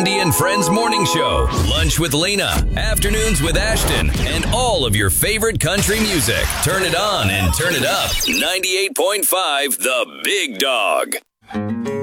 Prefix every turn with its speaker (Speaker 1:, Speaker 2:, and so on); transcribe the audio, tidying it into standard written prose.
Speaker 1: Randy and Friends Morning Show, Lunch with Lena, Afternoons with Ashton, and all of your favorite country music. Turn it on and turn it up. 98.5 The Big Dog.